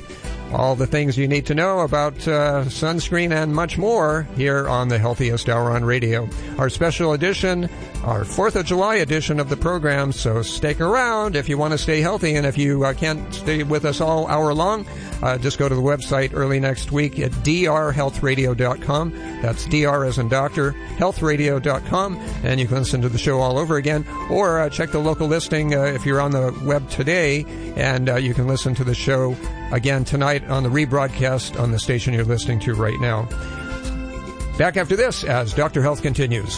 all the things you need to know about uh, sunscreen and much more here on the Healthiest Hour on Radio. Our special edition, our fourth of July edition of the program, so stick around if you want to stay healthy, and if you uh, can't stay with us all hour long, uh, just go to the website early next week at d r health radio dot com. That's D R as in doctor, health radio dot com, and you can listen to the show all over again, or uh, check the local listing uh, if you're on the web today, and uh, you can listen to the show again tonight on the rebroadcast on the station you're listening to right now. Back after this as Doctor Health continues.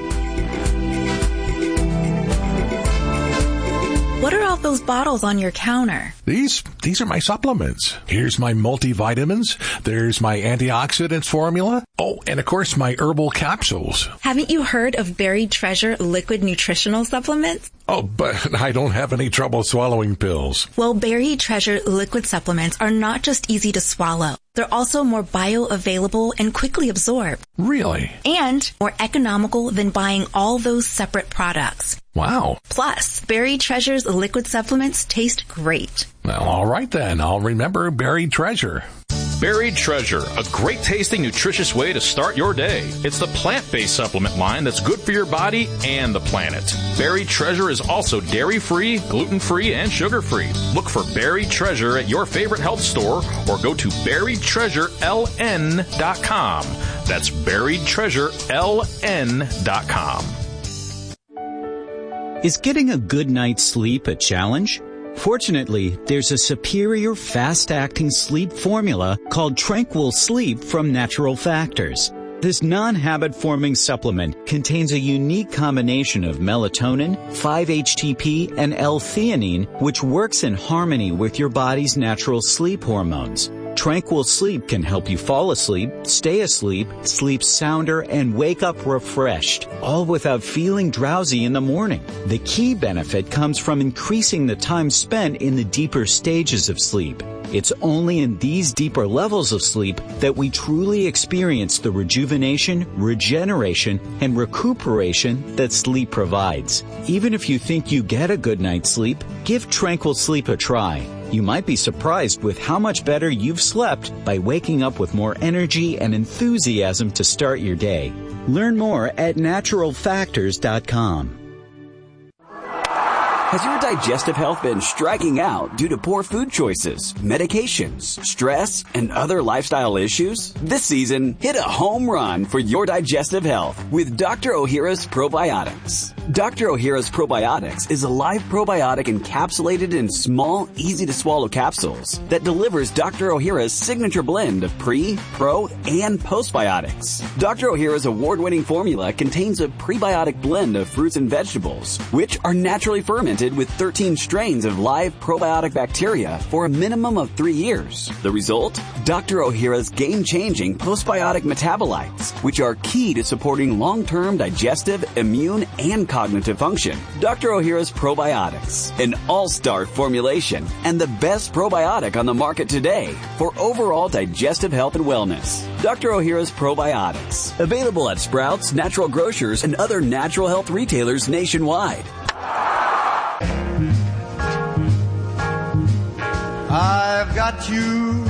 What are all those bottles on your counter? These these are my supplements. Here's my multivitamins. There's my antioxidants formula. Oh, and of course my herbal capsules. Haven't you heard of Buried Treasure liquid nutritional supplements? Oh, but I don't have any trouble swallowing pills. Well, Buried Treasure liquid supplements are not just easy to swallow. They're also more bioavailable and quickly absorbed. Really? And more economical than buying all those separate products. Wow. Plus, Buried Treasure's liquid supplements taste great. Well, all right then. I'll remember Buried Treasure. Buried Treasure, a great tasting, nutritious way to start your day. It's the plant-based supplement line that's good for your body and the planet. Buried Treasure is also dairy-free, gluten-free, and sugar-free. Look for Buried Treasure at your favorite health store or go to buried treasure l n dot com. That's buried treasure l n dot com. Is getting a good night's sleep a challenge? Fortunately, there's a superior fast-acting sleep formula called Tranquil Sleep from Natural Factors. This non-habit-forming supplement contains a unique combination of melatonin, five H T P, and L-theanine, which works in harmony with your body's natural sleep hormones. Tranquil Sleep can help you fall asleep, stay asleep, sleep sounder, and wake up refreshed, all without feeling drowsy in the morning. The key benefit comes from increasing the time spent in the deeper stages of sleep. It's only in these deeper levels of sleep that we truly experience the rejuvenation, regeneration, and recuperation that sleep provides. Even if you think you get a good night's sleep, give Tranquil Sleep a try. You might be surprised with how much better you've slept by waking up with more energy and enthusiasm to start your day. Learn more at natural factors dot com. Has your digestive health been striking out due to poor food choices, medications, stress, and other lifestyle issues? This season, hit a home run for your digestive health with Doctor Ohhira's Probiotics. Doctor Ohhira's Probiotics is a live probiotic encapsulated in small, easy-to-swallow capsules that delivers Doctor Ohhira's signature blend of pre, pro, and postbiotics. Doctor Ohhira's award-winning formula contains a prebiotic blend of fruits and vegetables, which are naturally fermented with thirteen strains of live probiotic bacteria for a minimum of three years. The result? Doctor Ohhira's game-changing postbiotic metabolites, which are key to supporting long-term digestive, immune, and cognitive function. Doctor Ohhira's Probiotics, an all-star formulation and the best probiotic on the market today for overall digestive health and wellness. Doctor Ohhira's Probiotics, available at Sprouts, Natural Grocers, and other natural health retailers nationwide. I've got you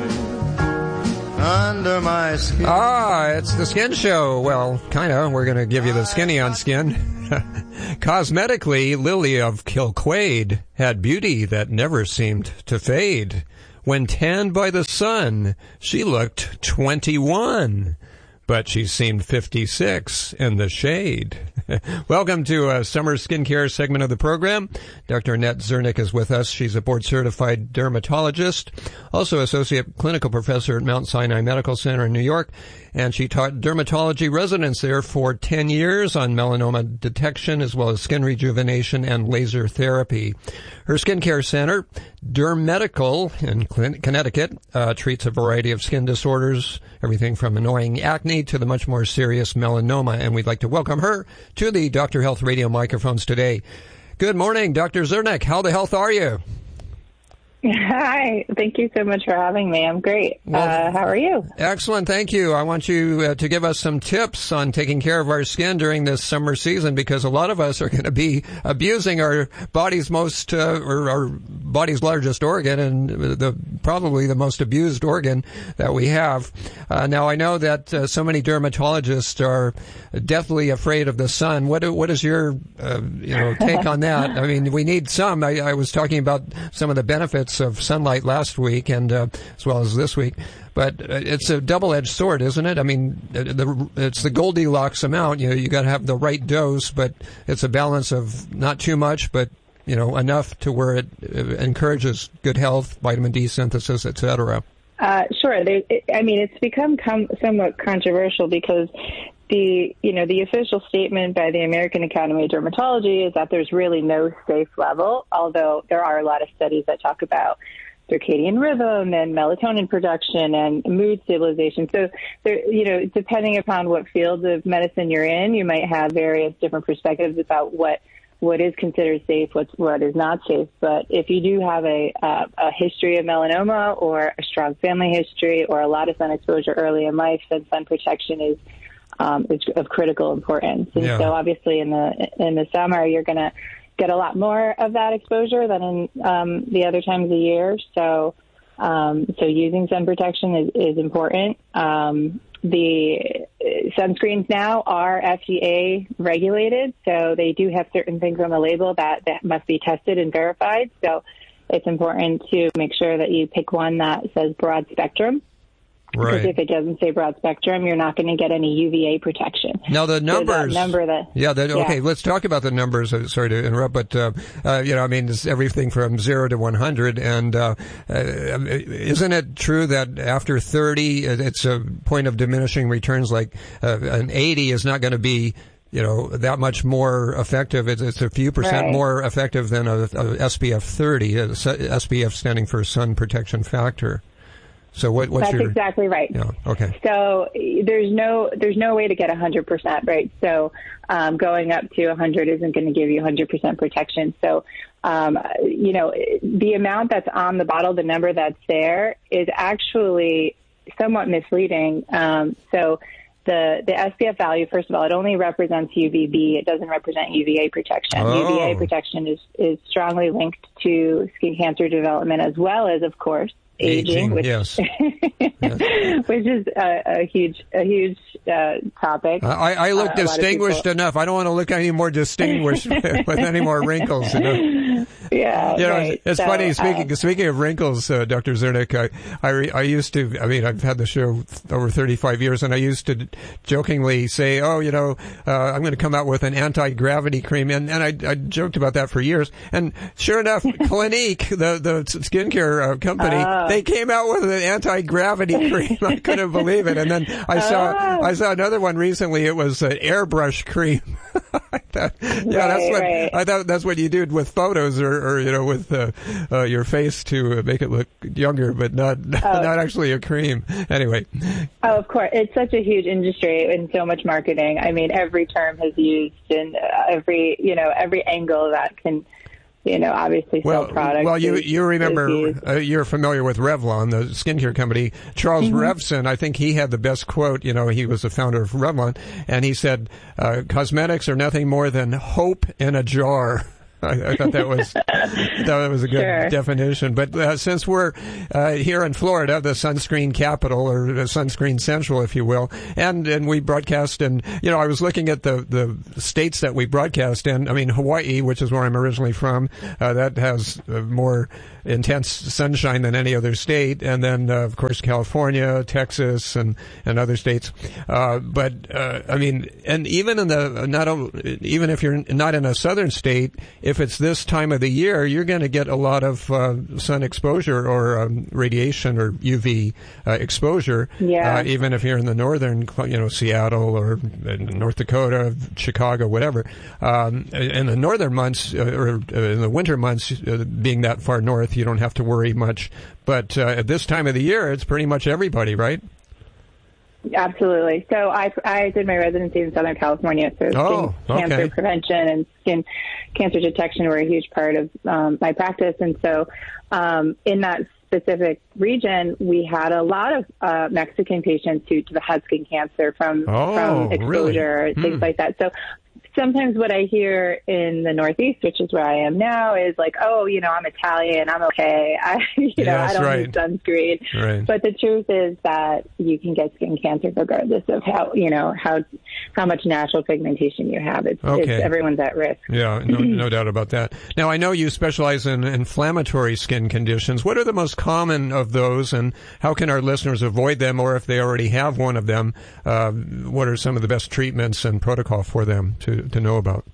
under my skin. Ah, it's the Skin Show. Well, kind of. We're going to give you the skinny on skin. Cosmetically, Lily of Kilquade had beauty that never seemed to fade. When tanned by the sun, she looked twenty-one. But she seemed fifty-six in the shade. Welcome to a summer skincare segment of the program. Doctor Annette Zernick is with us. She's a board-certified dermatologist, also associate clinical professor at Mount Sinai Medical Center in New York, and she taught dermatology residents there for ten years on melanoma detection as well as skin rejuvenation and laser therapy. Her skincare center, Derm Medical in Connecticut, uh, treats a variety of skin disorders, everything from annoying acne to the much more serious melanoma, and we'd like to welcome her to the Doctor Health Radio microphones today. Good morning, Doctor Zernick. How the health are you? Hi. Thank you so much for having me. I'm great. Well, uh, how are you? Excellent. Thank you. I want you uh, to give us some tips on taking care of our skin during this summer season, because a lot of us are going to be abusing our body's most, uh, or our body's largest organ and the probably the most abused organ that we have. Uh, now, I know that uh, so many dermatologists are deathly afraid of the sun. What what is your uh, you know take on that? I mean, we need some. I, I was talking about some of the benefits of sunlight last week, and uh, as well as this week. But it's a double-edged sword, isn't it? I mean, the, it's the Goldilocks amount. You know, you got to have the right dose, but it's a balance of not too much, but you know, enough to where it, it encourages good health, vitamin D synthesis, et cetera. Uh, sure. There, it, I mean, it's become com- somewhat controversial because the, you know, the official statement by the American Academy of Dermatology is that there's really no safe level, although there are a lot of studies that talk about circadian rhythm and melatonin production and mood stabilization. So, there, you know, depending upon what field of medicine you're in, you might have various different perspectives about what what is considered safe, what's, what is not safe. But if you do have a, uh, a history of melanoma or a strong family history or a lot of sun exposure early in life, then sun protection is um, is of critical importance. And yeah. so obviously in the in the summer, you're going to get a lot more of that exposure than in um, the other times of the year. So, um, so using sun protection is, is important. Um, the sunscreens now are F D A regulated, so they do have certain things on the label that, that must be tested and verified. So it's important to make sure that you pick one that says broad spectrum. Right. Because if it doesn't say broad spectrum, you're not going to get any U V A protection. Now the numbers, so that number that, yeah, the, okay. Yeah. Let's talk about the numbers. Sorry to interrupt, but uh, uh, you know, I mean, it's everything from zero to one hundred. And uh, uh, isn't it true that after thirty, it's a point of diminishing returns? Like uh, an eighty is not going to be, you know, that much more effective. It's, it's a few percent right. more effective than a, a S P F thirty. S P F standing for sun protection factor. So what, what's That's your... exactly right. Yeah, okay. So there's no there's no way to get one hundred percent, right? So um, going up to one hundred isn't going to give you one hundred percent protection. So, um, you know, the amount that's on the bottle, the number that's there, is actually somewhat misleading. Um, so the, the S P F value, first of all, it only represents U V B. It doesn't represent U V A protection. Oh. U V A protection is, is strongly linked to skin cancer development as well as, of course, aging, Aging which, yes. yes. which is a, a huge, a huge uh, topic. I, I look uh, distinguished enough. I don't want to look any more distinguished with any more wrinkles. You know? Yeah, you know, right. It's so, funny. Speaking uh, speaking of wrinkles, uh, Doctor Zernick, I I, re, I used to. I mean, I've had the show over thirty-five years, and I used to jokingly say, "Oh, you know, uh, I'm going to come out with an anti-gravity cream," and and I, I joked about that for years. And sure enough, Clinique, the the skincare uh, company, uh, they came out with an anti-gravity cream. I couldn't believe it. And then I saw uh, I saw another one recently. It was an airbrush cream. I thought, yeah, right, that's what right. I thought. That's what you do with photos, or, or you know, with uh, uh, your face to make it look younger, but not oh. not actually a cream. Anyway. Oh, of course, it's such a huge industry and so much marketing. I mean, every term has used in every you know every angle that can. You know, obviously sell well, products. Well, you is, you remember, uh, you're familiar with Revlon, the skincare company. Charles mm-hmm. Revson, I think he had the best quote. You know, he was the founder of Revlon, and he said, uh, cosmetics are nothing more than hope in a jar. I, I thought that was that was a good sure. definition. But uh, since we're uh, here in Florida, the sunscreen capital, or the sunscreen central, if you will, and and we broadcast, and you know, I was looking at the the states that we broadcast in. I mean, Hawaii, which is where I'm originally from, uh, that has uh, more intense sunshine than any other state, and then uh, of course California, Texas, and and other states. Uh, but uh, I mean, and even in the not even if you're not in a southern state, if it's this time of the year, you're going to get a lot of uh, sun exposure or um, radiation or U V uh, exposure. Yeah. Uh, even if you're in the northern, you know, Seattle or North Dakota, Chicago, whatever. Um, in the northern months, uh, or uh, in the winter months, uh, being that far north, you don't have to worry much. But uh, at this time of the year, it's pretty much everybody, right? Absolutely. So I, I did my residency in Southern California, so oh, skin okay. cancer prevention and skin cancer detection were a huge part of um, my practice. And so um, in that specific region, we had a lot of uh, Mexican patients who had skin cancer from, oh, from exposure, really? things hmm. like that. So sometimes what I hear in the Northeast, which is where I am now, is like, oh, you know, I'm Italian, I'm okay. I, you know, Yes, I don't right. need sunscreen. Right. But the truth is that you can get skin cancer regardless of how, you know, how how much natural pigmentation you have. It's, Okay. it's everyone's at risk. Yeah, no, no doubt about that. Now, I know you specialize in inflammatory skin conditions. What are the most common of those, and how can our listeners avoid them, or if they already have one of them, uh, what are some of the best treatments and protocol for them to, to know about?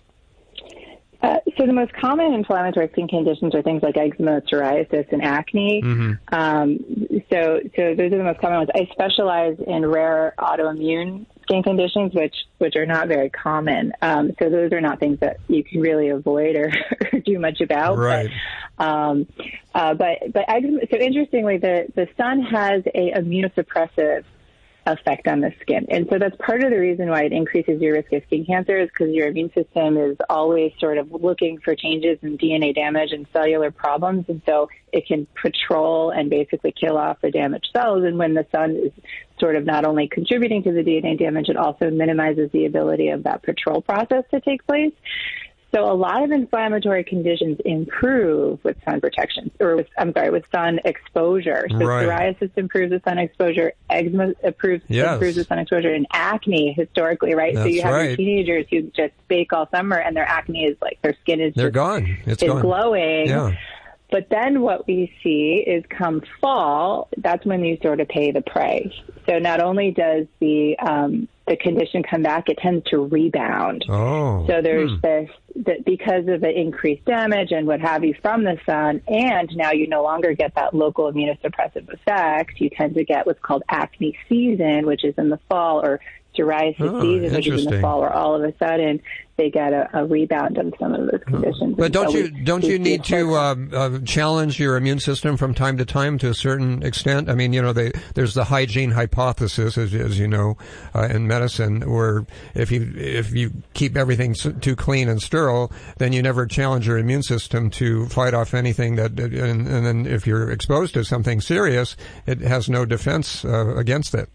Uh, so the most common inflammatory skin conditions are things like eczema, psoriasis, and acne. Mm-hmm. Um, so, so those are the most common ones. I specialize in rare autoimmune skin conditions, which which are not very common. Um, so those are not things that you can really avoid or, or do much about. Right. But, um, uh, but but eczema, so interestingly, the the sun has a immunosuppressive effect on the skin. And so that's part of the reason why it increases your risk of skin cancer, is because your immune system is always sort of looking for changes in D N A damage and cellular problems. And so it can patrol and basically kill off the damaged cells. And when the sun is sort of not only contributing to the D N A damage, it also minimizes the ability of that patrol process to take place. So a lot of inflammatory conditions improve with sun protection, or with, I'm sorry, with sun exposure. So Right. psoriasis improves with sun exposure, eczema improves, Yes. improves with sun exposure, and acne historically, right? so That's you have your right. teenagers who just bake all summer and their acne is like, their skin is They're just, gone. It's is gone. glowing. Yeah. But then what we see is come fall, that's when you sort of pay the price. So not only does the um, the condition come back, it tends to rebound. Oh. So there's Hmm. this, that because of the increased damage and what have you from the sun, and now you no longer get that local immunosuppressive effect, you tend to get what's called acne season, which is in the fall, or psoriasis Oh, season, which is in the interesting. fall, where all of a sudden they get a, a rebound of some of those conditions. But And don't so you we- don't we you see need a to uh, uh, challenge your immune system from time to time to a certain extent? I mean, you know, they, there's the hygiene hypothesis, as, as you know, uh, in medicine, where if you if you keep everything s- too clean and sterile, then you never challenge your immune system to fight off anything that, and, and then if you're exposed to something serious, it has no defense uh, against it.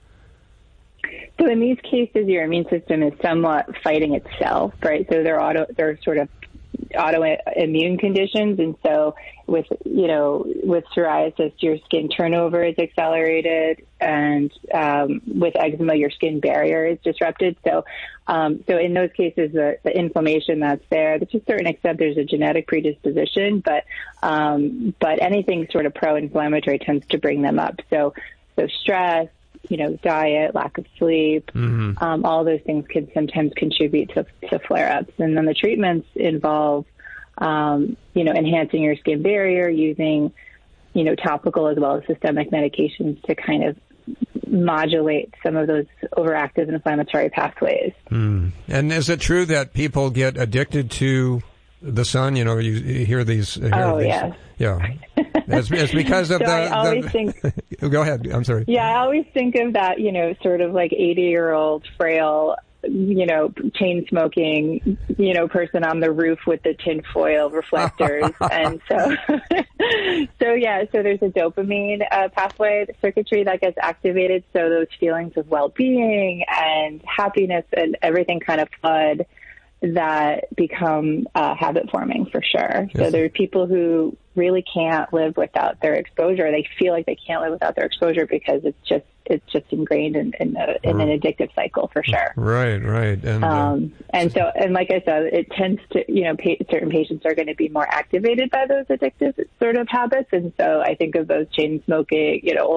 So in these cases, your immune system is somewhat fighting itself, right? So they're auto, they're sort of autoimmune conditions, and so with you know with psoriasis, your skin turnover is accelerated, and um, with eczema, your skin barrier is disrupted. So, um, so in those cases, the, the inflammation that's there, to a certain extent, there's a genetic predisposition, but um, but anything sort of pro-inflammatory tends to bring them up. So, so stress, you know, diet, lack of sleep, Mm-hmm. um, all those things can sometimes contribute to, to flare-ups. And then the treatments involve, um, you know, enhancing your skin barrier, using, you know, topical as well as systemic medications to kind of modulate some of those overactive inflammatory pathways. Mm. And is it true that people get addicted to the sun? You know, you, you hear these. Hear Oh, these, yes. Yeah. It's, it's because of So the. I always the think- Go ahead. I'm sorry. Yeah, I always think of that, you know, sort of like eighty-year-old frail, you know, chain smoking, you know, person on the roof with the tinfoil reflectors. And so, so yeah, so there's a dopamine uh, pathway circuitry that gets activated. So those feelings of well-being and happiness and everything kind of flood that become uh, habit forming for sure. So Yes. there are people who really can't live without their exposure. They feel like they can't live without their exposure because it's just it's just ingrained in, in, a, in an addictive cycle for sure. Right, right. And uh, Um, and so, and like I said, it tends to, you know, pa- certain patients are going to be more activated by those addictive sort of habits. And so I think of those chain smoking, you know,